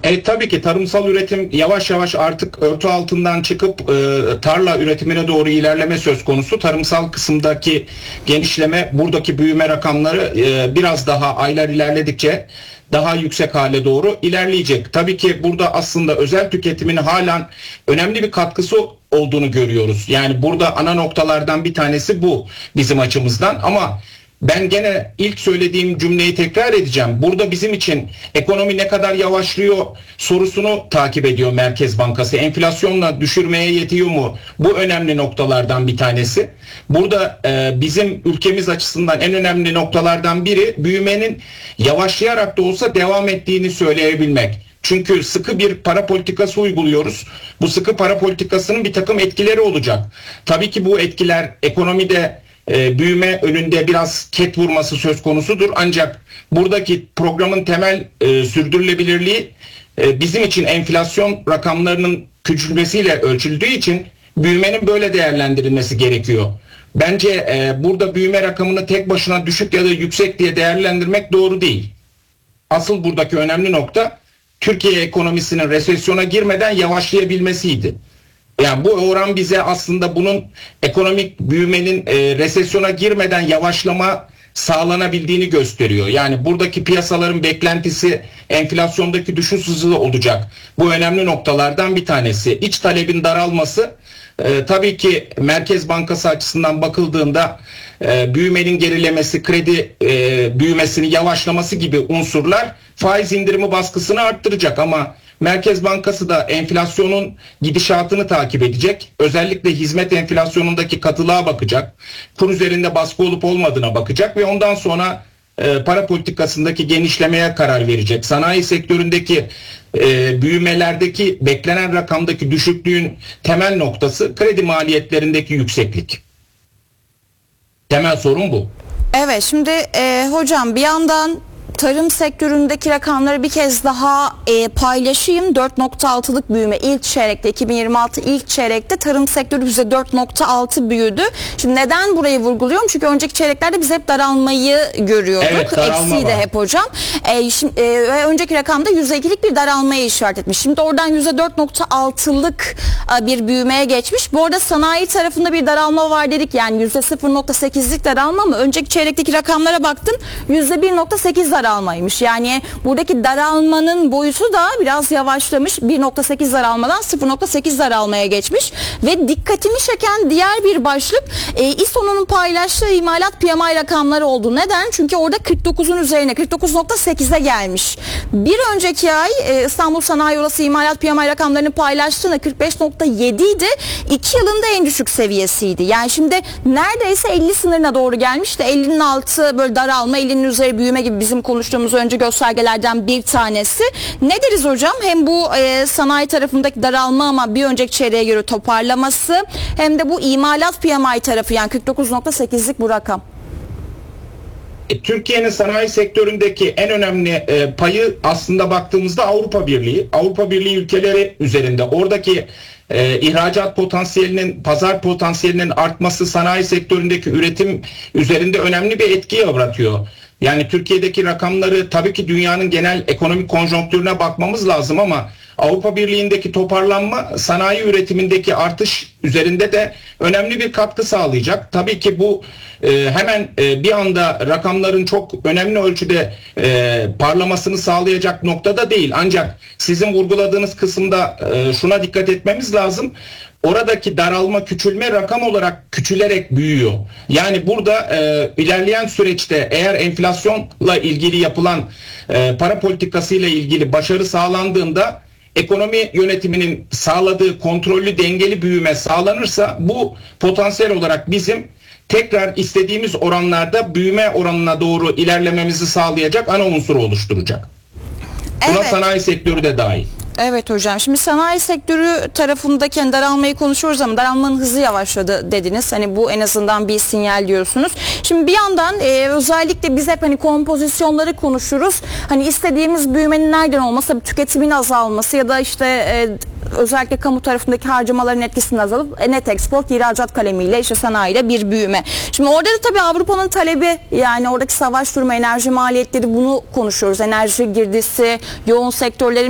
Tabii ki tarımsal üretim yavaş yavaş artık örtü altından çıkıp tarla üretimine doğru ilerleme söz konusu. Tarımsal kısımdaki genişleme, buradaki büyüme rakamları biraz daha aylar ilerledikçe daha yüksek hale doğru ilerleyecek. Tabii ki burada aslında özel tüketimin halen önemli bir katkısı olduğunu görüyoruz. Yani burada ana noktalardan bir tanesi bu bizim açımızdan, ama ben gene ilk söylediğim cümleyi tekrar edeceğim. Burada bizim için ekonomi ne kadar yavaşlıyor sorusunu takip ediyor Merkez Bankası. Enflasyonla düşürmeye yetiyor mu? Bu önemli noktalardan bir tanesi. Burada bizim ülkemiz açısından en önemli noktalardan biri büyümenin yavaşlayarak da olsa devam ettiğini söyleyebilmek. Çünkü sıkı bir para politikası uyguluyoruz. Bu sıkı para politikasının bir takım etkileri olacak. Tabii ki bu etkiler ekonomide büyüme önünde biraz ket vurması söz konusudur. Ancak buradaki programın temel sürdürülebilirliği bizim için enflasyon rakamlarının küçülmesiyle ölçüldüğü için büyümenin böyle değerlendirilmesi gerekiyor. Bence burada büyüme rakamını tek başına düşük ya da yüksek diye değerlendirmek doğru değil. Asıl buradaki önemli nokta Türkiye ekonomisinin resesyona girmeden yavaşlayabilmesiydi. Yani bu oran bize aslında bunun ekonomik büyümenin resesyona girmeden yavaşlama sağlanabildiğini gösteriyor. Yani buradaki piyasaların beklentisi enflasyondaki düşüş hızı olacak. Bu önemli noktalardan bir tanesi. İç talebin daralması tabii ki Merkez Bankası açısından bakıldığında büyümenin gerilemesi, kredi büyümesinin yavaşlaması gibi unsurlar faiz indirimi baskısını arttıracak, ama Merkez Bankası da enflasyonun gidişatını takip edecek. Özellikle hizmet enflasyonundaki katılığa bakacak. Kur üzerinde baskı olup olmadığına bakacak ve ondan sonra para politikasındaki genişlemeye karar verecek. Sanayi sektöründeki büyümelerdeki beklenen rakamdaki düşüklüğün temel noktası kredi maliyetlerindeki yükseklik. Temel sorun bu. Evet, şimdi hocam bir yandan tarım sektöründeki rakamları bir kez daha paylaşayım. 4.6'lık büyüme ilk çeyrekte, 2026 ilk çeyrekte tarım sektörü %4.6 büyüdü. Şimdi neden burayı vurguluyorum? Çünkü önceki çeyreklerde biz hep daralmayı görüyorduk. Evet, Eksiği de hep hocam. Ve önceki rakamda %2'lik bir daralmaya işaret etmiş. Şimdi oradan %4.6'lık bir büyümeye geçmiş. Bu arada sanayi tarafında bir daralma var dedik. Yani %0.8'lik daralma, ama önceki çeyrekteki rakamlara baktım %1.8 daralmaymış. Yani buradaki daralmanın boyutu da biraz yavaşlamış. 1.8 daralmadan 0.8 daralmaya geçmiş. Ve dikkatimi çeken diğer bir başlık İSO'nun paylaştığı imalat PMI rakamları oldu. Neden? Çünkü orada 49'un üzerine 49.8'e gelmiş. Bir önceki ay İstanbul Sanayi Odası imalat PMI rakamlarını paylaştığında 45.7 idi. 2 yılında en düşük seviyesiydi. Yani şimdi neredeyse 50 sınırına doğru gelmişti. 50'nin altı böyle daralma, 50'nin üzeri büyüme gibi bizim konuştuğumuz önce göstergelerden bir tanesi. Ne deriz hocam? Hem bu sanayi tarafındaki daralma ama bir önceki çeyreğe göre toparlaması, hem de bu imalat PMI tarafı, yani 49.8'lik bu rakam. Türkiye'nin sanayi sektöründeki en önemli payı aslında baktığımızda Avrupa Birliği. Avrupa Birliği ülkeleri üzerinde oradaki ihracat potansiyelinin, pazar potansiyelinin artması sanayi sektöründeki üretim üzerinde önemli bir etki yaratıyor. Yani Türkiye'deki rakamları tabii ki dünyanın genel ekonomik konjonktürüne bakmamız lazım, ama Avrupa Birliği'ndeki toparlanma sanayi üretimindeki artış üzerinde de önemli bir katkı sağlayacak. Tabii ki bu hemen bir anda rakamların çok önemli ölçüde parlamasını sağlayacak noktada değil. Ancak sizin vurguladığınız kısımda şuna dikkat etmemiz lazım. Oradaki daralma, küçülme rakam olarak küçülerek büyüyor. Yani burada ilerleyen süreçte eğer enflasyonla ilgili yapılan para politikasıyla ilgili başarı sağlandığında, ekonomi yönetiminin sağladığı kontrollü dengeli büyüme sağlanırsa, bu potansiyel olarak bizim tekrar istediğimiz oranlarda büyüme oranına doğru ilerlememizi sağlayacak ana unsuru oluşturacak. Buna evet, sanayi sektörü de dahil. Evet hocam, şimdi sanayi sektörü tarafındaki daralmayı konuşuyoruz ama daralmanın hızı yavaşladı dediniz. Hani bu en azından bir sinyal diyorsunuz. Şimdi bir yandan özellikle biz hep hani kompozisyonları konuşuruz. Hani istediğimiz büyümenin nereden olması, tüketimin azalması ya da işte özellikle kamu tarafındaki harcamaların etkisinin azalıp net export, ihracat kalemiyle işte sanayide bir büyüme. Şimdi orada da tabii Avrupa'nın talebi, yani oradaki savaş durumu, enerji maliyetleri, bunu konuşuyoruz. Enerji girdisi, yoğun sektörlerin